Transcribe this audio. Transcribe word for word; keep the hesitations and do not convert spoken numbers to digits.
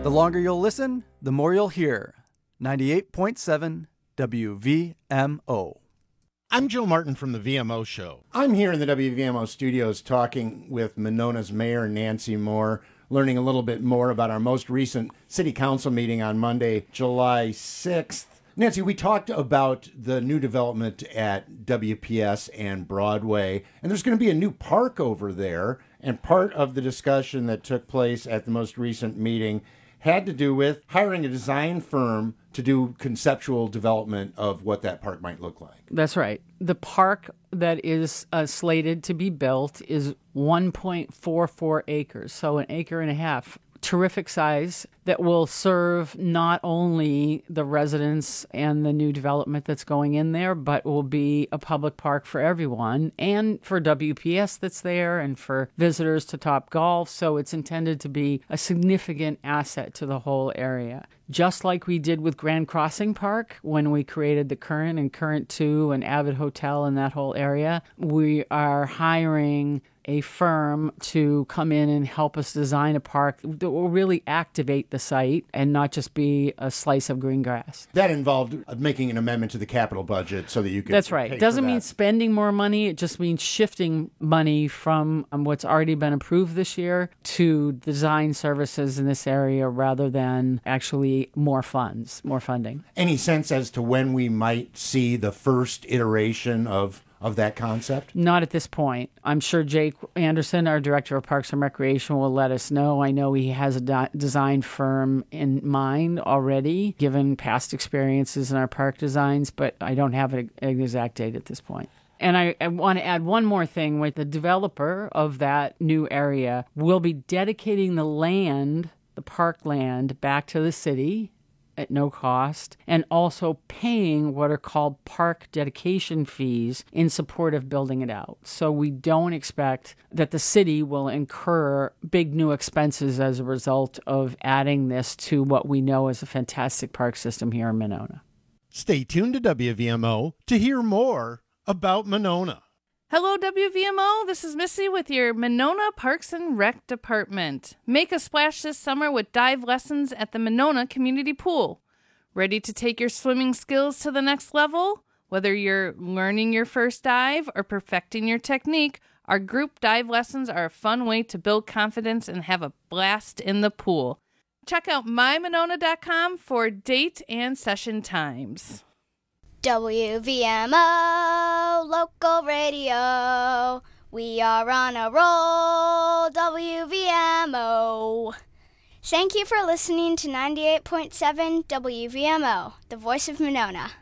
The longer you'll listen, the more you'll hear. ninety-eight point seven W V M O. I'm Joe Martin from the V M O Show. I'm here in the W V M O studios talking with Monona's Mayor, Nancy Moore, learning a little bit more about our most recent City Council meeting on Monday, July sixth. Nancy, we talked about the new development at W P S and Broadway, and there's going to be a new park over there, and part of the discussion that took place at the most recent meeting had to do with hiring a design firm to do conceptual development of what that park might look like. That's right. The park that is uh, slated to be built is one point four four acres, so an acre and a half. Terrific size that will serve not only the residents and the new development that's going in there, but will be a public park for everyone and for W P S that's there and for visitors to Top Golf. So it's intended to be a significant asset to the whole area. Just like we did with Grand Crossing Park when we created the Current and Current two and Avid Hotel in that whole area, we are hiring a firm to come in and help us design a park that will really activate the site and not just be a slice of green grass. That involved making an amendment to the capital budget so that you could That's right. It doesn't mean spending more money. It just means shifting money from um, what's already been approved this year to design services in this area rather than actually more funds, more funding. Any sense as to when we might see the first iteration of of that concept? Not at this point. I'm sure Jake Anderson, our Director of Parks and Recreation, will let us know. I know he has a de- design firm in mind already, given past experiences in our park designs, but I don't have an exact date at this point. And I, I want to add one more thing. With the developer of that new area will be dedicating the land, the park land, back to the city at no cost, and also paying what are called park dedication fees in support of building it out. So we don't expect that the city will incur big new expenses as a result of adding this to what we know as a fantastic park system here in Monona. Stay tuned to W V M O to hear more about Monona. Hello, W V M O. This is Missy with your Monona Parks and Rec Department. Make a splash this summer with dive lessons at the Monona Community Pool. Ready to take your swimming skills to the next level? Whether you're learning your first dive or perfecting your technique, our group dive lessons are a fun way to build confidence and have a blast in the pool. Check out my monona dot com for date and session times. W V M O, local radio. We are on a roll, W V M O. Thank you for listening to ninety-eight point seven W V M O, the voice of Monona.